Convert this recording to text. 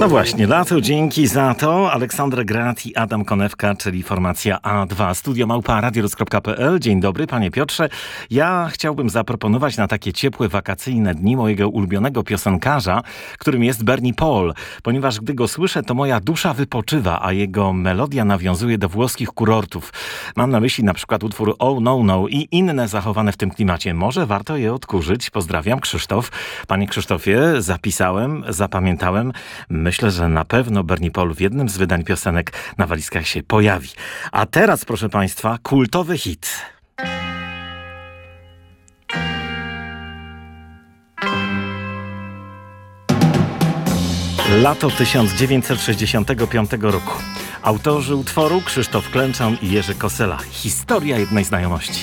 No właśnie, lato, dzięki za to. Aleksandra Grat i Adam Konewka, czyli formacja A2. Studio @radiorus.pl. Dzień dobry, panie Piotrze. Ja chciałbym zaproponować na takie ciepłe, wakacyjne dni mojego ulubionego piosenkarza, którym jest Bernie Paul. Ponieważ gdy go słyszę, to moja dusza wypoczywa, a jego melodia nawiązuje do włoskich kurortów. Mam na myśli na przykład utwór Oh No No i inne zachowane w tym klimacie. Może warto je odkurzyć. Pozdrawiam, Krzysztof. Panie Krzysztofie, zapisałem, zapamiętałem. Myślę, że na pewno Bernie Paul w jednym z wydań piosenek na walizkach się pojawi. A teraz, proszę państwa, kultowy hit. Lato 1965 roku. Autorzy utworu Krzysztof Klęczan i Jerzy Kosela. Historia jednej znajomości.